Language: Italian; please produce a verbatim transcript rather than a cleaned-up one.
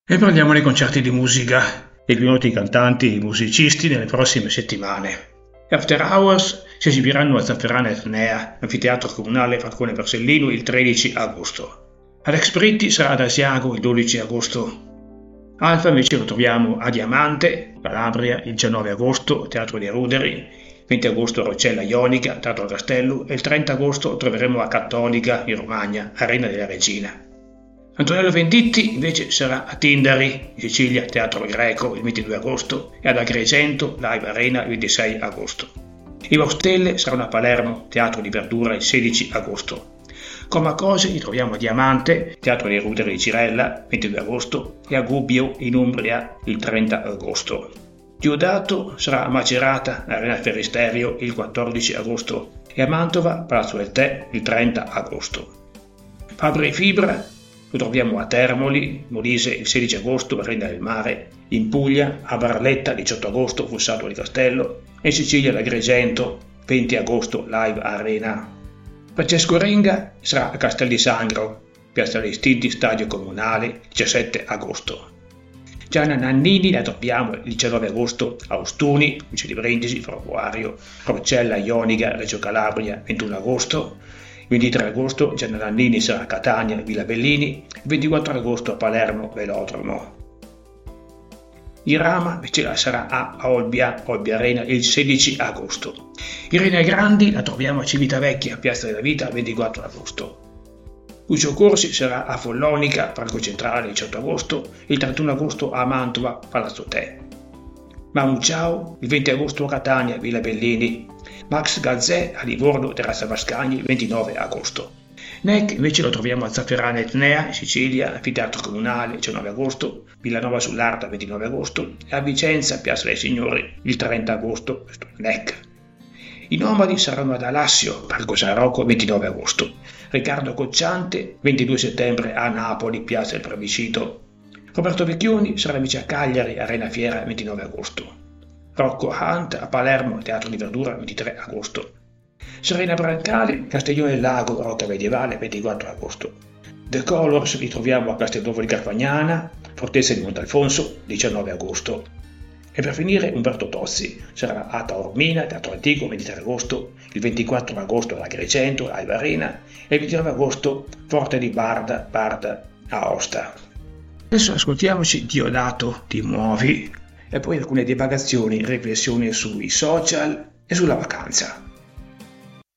E parliamo dei concerti di musica e di noti cantanti e musicisti nelle prossime settimane. After Hours si esibiranno a Zafferana Etnea, Anfiteatro Comunale Falcone Borsellino, il tredici agosto. Alex Britti sarà ad Asiago il dodici agosto. Alfa invece lo troviamo a Diamante, Calabria, il diciannove agosto, Teatro dei Ruderi, venti agosto a Roccella Ionica, Teatro Castello, e il trenta agosto lo troveremo a Cattolica in Romagna, Arena della Regina. Antonello Venditti invece sarà a Tindari, in Sicilia, Teatro Greco, il ventidue agosto, e ad Agrigento, Live Arena, il ventisei agosto. I Vostelle saranno a Palermo, Teatro di Verdura, il sedici agosto. Comacose li troviamo a Diamante, Teatro dei Ruderi di Cirella, ventidue agosto, e a Gubbio, in Umbria, il trenta agosto. Diodato sarà a Macerata, Arena Feristerio, il quattordici agosto, e a Mantova, Palazzo del Tè, il trenta agosto. Fabri Fibra lo troviamo a Termoli, Molise, il sedici agosto, Arena del Mare, in Puglia, a Barletta, diciotto agosto, Fossato di Castello, e in Sicilia, ad Agrigento, venti agosto, Live Arena. Francesco Renga sarà a Castel di Sangro, Piazza dei Stinti, Stadio Comunale, diciassette agosto. Gianna Nannini la troviamo il diciannove agosto a Ostuni, Vice di Brindisi, Ferroviario, Roccella Ionica, Reggio Calabria, ventuno agosto. Il ventitré agosto Gianna Nannini sarà a Catania, Villa Bellini, il ventiquattro agosto a Palermo, Velodromo. Irama invece sarà a Olbia, Olbia Arena, il sedici agosto. Irene Grandi la troviamo a Civitavecchia, Piazza della Vita, il ventiquattro agosto. Lucio Corsi sarà a Follonica, Parco Centrale, il diciotto agosto, il trentuno agosto a Mantova, Palazzo Tè. Manu Ciao, il venti agosto a Catania, Villa Bellini. Max Gazzè a Livorno, Terrazza Vascagni, il ventinove agosto. Neck invece lo troviamo a Zafferana Etnea, in Sicilia, Anfiteatro Comunale, il diciannove agosto, Villanova sull'Arta, il ventinove agosto, e a Vicenza, Piazza dei Signori, il trenta agosto, Neck. I Nomadi saranno ad Alassio, Parco San Rocco, il ventinove agosto. Riccardo Cocciante, ventidue settembre a Napoli, Piazza del Plebiscito. Roberto Vecchioni sarà invece a Cagliari, Arena Fiera, il ventinove agosto. Rocco Hunt a Palermo, Teatro di Verdura, il ventitré agosto. Serena Brancale, Castiglione del Lago, Rocca Medievale, ventiquattro agosto. The Colors li troviamo a Castelnuovo di Carfagnana, Fortezza di Montalfonso, diciannove agosto. E per finire Umberto Tozzi sarà a Taormina, Teatro Antico, ventitré agosto, il ventiquattro agosto ad Agrigento, Alba Arena, e il ventinove agosto Forte di Barda, Barda, Aosta. Adesso ascoltiamoci Diodato, Ti muovi, e poi alcune divagazioni e riflessioni sui social e sulla vacanza.